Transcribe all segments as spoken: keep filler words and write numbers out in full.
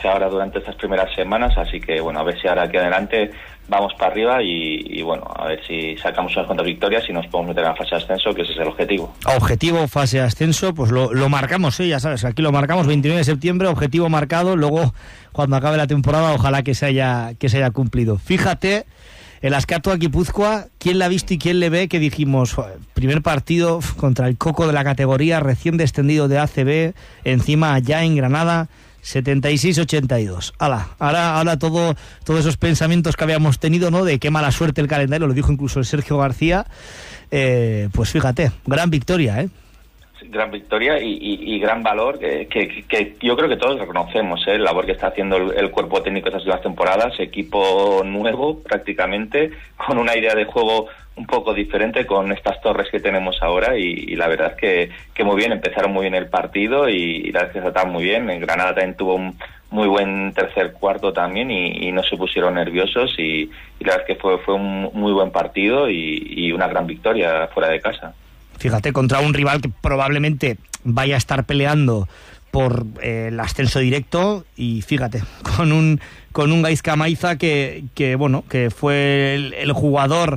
hace ahora durante estas primeras semanas, así que bueno, a ver si ahora aquí adelante vamos para arriba y, y bueno, a ver si sacamos unas cuantas victorias y nos podemos meter en la fase de ascenso, que ese es el objetivo. Objetivo, fase de ascenso, pues lo, lo marcamos, ¿eh? Ya sabes, aquí lo marcamos, veintinueve de septiembre, objetivo marcado, luego cuando acabe la temporada ojalá que se haya, que se haya cumplido. Fíjate, el Azkatu Gipuzkoa, ¿quién la ha visto y quién le ve? Que dijimos, primer partido contra el coco de la categoría, recién descendido de A C B, encima allá en Granada, setenta y seis ochenta y dos. Ala, ahora, ahora todo, todos esos pensamientos que habíamos tenido, ¿no? De qué mala suerte el calendario, lo dijo incluso el Sergio García, eh, pues fíjate, gran victoria, ¿eh? Gran victoria y, y, y gran valor que, que, que yo creo que todos reconocemos, ¿eh? La labor que está haciendo el, el cuerpo técnico estas últimas temporadas, equipo nuevo prácticamente, con una idea de juego un poco diferente con estas torres que tenemos ahora y, y la verdad es que, que muy bien, empezaron muy bien el partido y, y la verdad es que estaban muy bien. En Granada también tuvo un muy buen tercer cuarto también y, y no se pusieron nerviosos y, y la verdad es que fue, fue un muy buen partido y, y una gran victoria fuera de casa. Fíjate, contra un rival que probablemente vaya a estar peleando por eh, el ascenso directo y fíjate, con un con un Gaizka Maiza que, que bueno, que fue el, el jugador,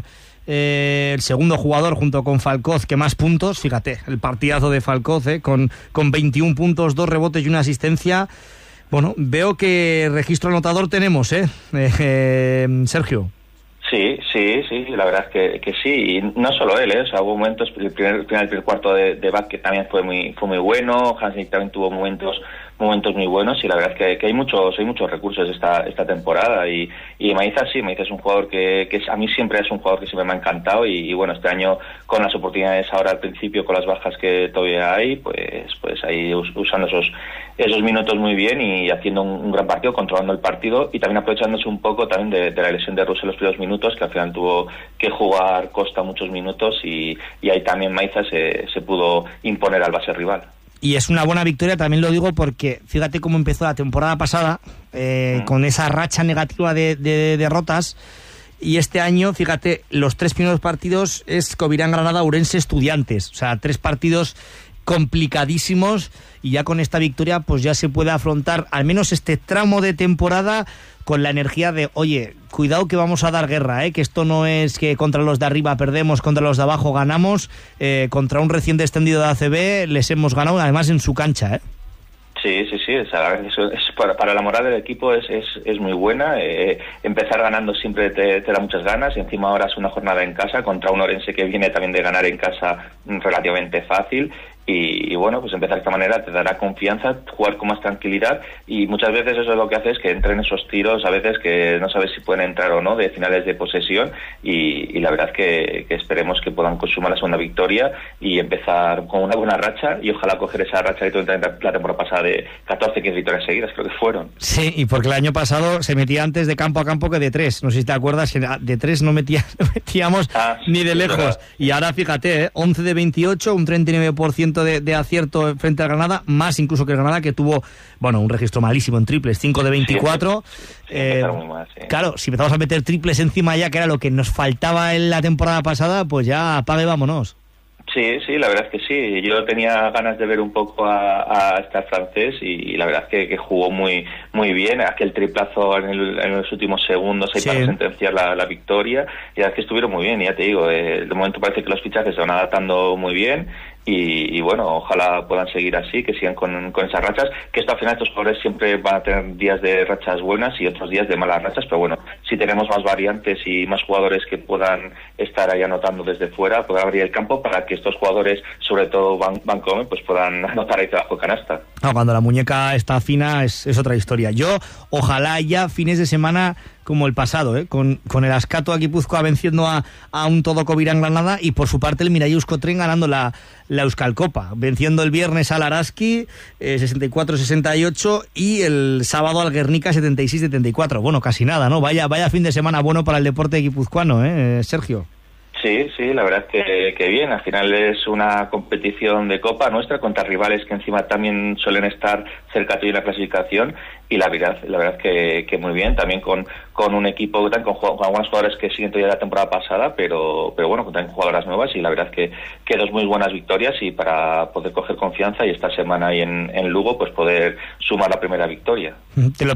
eh, el segundo jugador junto con Falcoz que más puntos, fíjate, el partidazo de Falcoz, eh, con, con veintiún puntos, dos rebotes y una asistencia. Bueno, veo que registro anotador tenemos, ¿eh? eh, eh Sergio. Sí, sí, sí, la verdad es que, que sí, y no solo él, ¿eh? O sea, hubo momentos, el primer, el primer, el primer cuarto de, de Bach que también fue muy fue muy bueno, Hansik también tuvo momentos momentos muy buenos y la verdad es que, que hay muchos hay muchos recursos esta esta temporada y, y Maiza sí, Maiza es un jugador que, que a mí siempre es un jugador que siempre me ha encantado y, y bueno, este año con las oportunidades ahora al principio, con las bajas que todavía hay, pues pues ahí usando esos esos minutos muy bien y haciendo un, un gran partido, controlando el partido y también aprovechándose un poco también de, de la lesión de Russell en los primeros minutos, que al final tuvo que jugar Costa muchos minutos y, y ahí también Maiza se, se pudo imponer al base rival. Y es una buena victoria, también lo digo porque fíjate cómo empezó la temporada pasada, eh, mm. con esa racha negativa de, de, de derrotas, y este año, fíjate, los tres primeros partidos es Covirán, Granada, Ourense, Estudiantes, o sea, tres partidos complicadísimos y ya con esta victoria pues ya se puede afrontar al menos este tramo de temporada con la energía de, oye, cuidado que vamos a dar guerra, ¿eh? Que esto no es que contra los de arriba perdemos, contra los de abajo ganamos, eh, contra un recién descendido de A C B les hemos ganado, además en su cancha, ¿eh? Sí, sí, sí, es, es, es para, para la moral del equipo es, es, es muy buena, eh, empezar ganando siempre te, te da muchas ganas y encima ahora es una jornada en casa contra un Ourense que viene también de ganar en casa relativamente fácil. Y, y bueno, pues empezar de esta manera te dará confianza, jugar con más tranquilidad y muchas veces eso es lo que hace es que entren esos tiros a veces que no sabes si pueden entrar o no de finales de posesión y, y la verdad que, que esperemos que puedan consumar la segunda victoria y empezar con una buena racha y ojalá coger esa racha que tuvieron la temporada pasada de catorce, quince victorias seguidas, creo que fueron. Sí, y porque el año pasado se metía antes de campo a campo que de tres, no sé si te acuerdas que de tres no, metía, no metíamos ah, ni de lejos verdad. Y ahora fíjate, ¿eh? once de veintiocho, un treinta y nueve por ciento De, de acierto frente a Granada, más incluso que Granada, que tuvo, bueno, un registro malísimo en triples, cinco de veinticuatro. Sí, eh, muy mal, sí. Claro, si empezamos a meter triples encima ya, que era lo que nos faltaba en la temporada pasada, pues ya apague, vámonos. Sí, sí, la verdad es que sí. Yo tenía ganas de ver un poco a, a este francés y, y la verdad es que, que jugó muy muy bien. Aquel triplazo en, el, en los últimos segundos ahí sí. Para sentenciar la, la victoria. Y la verdad es que estuvieron muy bien, ya te digo. Eh, de momento parece que los fichajes se van adaptando muy bien y, y bueno, ojalá puedan seguir así, que sigan con, con esas rachas. Que esto al final estos jugadores siempre van a tener días de rachas buenas y otros días de malas rachas, pero bueno, si tenemos más variantes y más jugadores que puedan estar ahí anotando desde fuera, podrá abrir el campo para que estos jugadores, sobre todo Van, Van Come, pues puedan anotar ahí debajo de canasta. No, cuando la muñeca está fina es, es otra historia. Yo, ojalá ya fines de semana como el pasado, ¿eh? con, con el Azkatu Gipuzkoa venciendo a, a un todo Covirán Granada y por su parte el Miraí Euskotren ganando la, la Euskal Copa, venciendo el viernes al Araski eh, sesenta y cuatro sesenta y ocho y el sábado al Guernica setenta y seis setenta y cuatro. Bueno, casi nada, ¿no? Vaya, vaya fin de semana bueno para el deporte guipuzcoano, ¿eh, Sergio? Sí, sí, la verdad es que, que bien. Al final es una competición de Copa nuestra contra rivales que encima también suelen estar cerca de la clasificación y la verdad, la verdad es que, que muy bien. También con, con un equipo con, con algunos jugadores que siguen todavía la temporada pasada, pero pero bueno, con también jugadoras nuevas y la verdad es que, que dos muy buenas victorias y para poder coger confianza y esta semana ahí en, en Lugo pues poder sumar la primera victoria. Te lo